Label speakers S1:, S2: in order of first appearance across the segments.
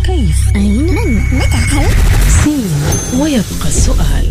S1: كيف؟ أين؟ من؟ متى؟ هل؟ سين. ويبقى السؤال.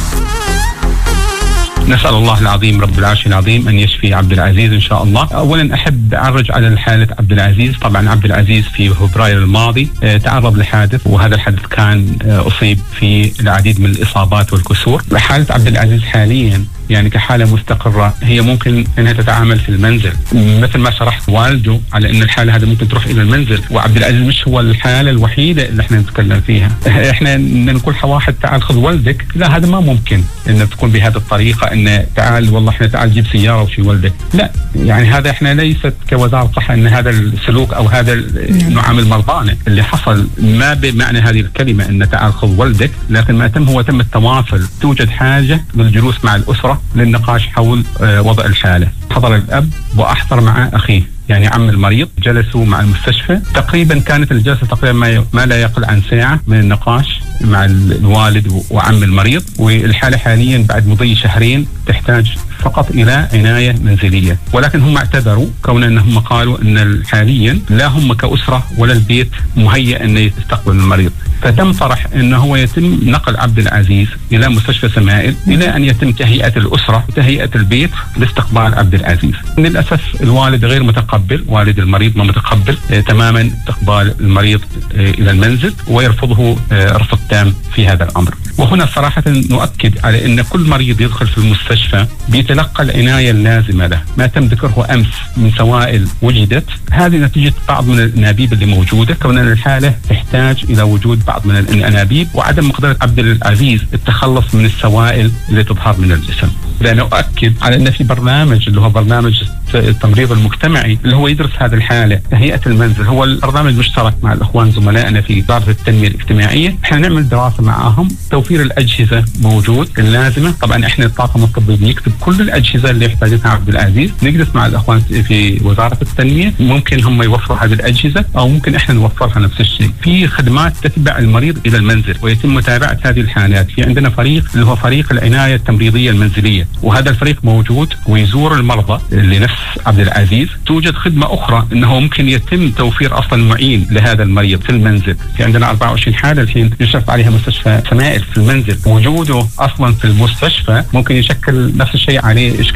S2: نسأل الله العظيم رب العرش العظيم أن يشفي عبد العزيز إن شاء الله. أولا أحب أعرج على حالة عبد العزيز. طبعا عبد العزيز في فبراير الماضي تعرض لحادث، وهذا الحادث كان أصيب في العديد من الإصابات والكسور. حالة عبد العزيز حاليا يعني كحالة مستقرة، هي ممكن أنها تتعامل في المنزل مثل ما شرحت والده على أن الحالة هذه ممكن تروح إلى المنزل، وعبد العزيز مش هو الحالة الوحيدة اللي احنا نتكلم فيها. احنا نقول واحد تعال خذ والدك، لا هذا ما ممكن أن تكون بهذه الطريقة، أن تعال والله احنا تعال جيب سيارة وشي والدك، لا يعني هذا احنا ليست كوزارة صحة أن هذا السلوك أو هذا نعامل مرضانا. اللي حصل ما بمعنى هذه الكلمة أن تعال خذ والدك، لكن ما تم هو تم التواصل، توجد حاجة للجلوس مع الأسرة للنقاش حول وضع الحالة. حضر الأب وأحضر مع أخيه يعني عم المريض، جلسوا مع المستشفى. تقريبا كانت الجلسة تقريبا ما لا يقل عن ساعة من النقاش مع الوالد وعم المريض. والحالة حاليا بعد مضي شهرين تحتاج فقط إلى عناية منزلية، ولكن هم اعتذروا كون أنهم قالوا أن حاليا لا هم كأسرة ولا البيت مهيئ أن يستقبل المريض. فتم طرح أنه هو يتم نقل عبد العزيز إلى مستشفى سمائل إلى أن يتم تهيئة الأسرة وتهيئة البيت لاستقبال عبد العزيز. للأسف الوالد غير متقبل، والد المريض ما متقبل تماما استقبال المريض إلى المنزل، ويرفضه رفض تام في هذا الأمر. وهنا صراحة نؤكد على أن كل مريض يدخل في المستشفى بيتلقى العناية اللازمة له. ما تم ذكره أمس من سوائل وجدت، هذه نتيجة بعض من الأنابيب اللي موجودة، كون أن الحالة تحتاج إلى وجود بعض من الأنابيب وعدم مقدرة عبد العزيز التخلص من السوائل اللي تظهر من الجسم. لأن أؤكد على أن في برنامج اللي هو برنامج التمريض المجتمعي اللي هو يدرس هذه الحالة، تهيئة المنزل، هو البرنامج مشترك مع الأخوان زملائنا في وزارة التنمية الاجتماعية. احنا نعمل دراسة معهم، توفير الأجهزة موجود اللازمة. طبعا احنا الطاقم الطبي بيكتب كل الأجهزة اللي يحتاجها عبد العزيز، نجلس مع الأخوان في وزارة التنمية، ممكن هم يوفروا هذه الأجهزة أو ممكن احنا نوفرها نفس الشيء. في خدمات تتبع المريض إلى المنزل ويتم متابعة هذه الحالات. في عندنا فريق اللي هو فريق العناية التمريضية المنزلية، وهذا الفريق موجود ويزور المرضى لنفس عبد العزيز. توجد خدمة أخرى أنه ممكن يتم توفير أصلا معين لهذا المريض في المنزل. في عندنا 24 حالة الحين يشرف عليها مستشفى سمائل في المنزل. وجوده أصلا في المستشفى ممكن يشكل نفس الشيء عليه إشكال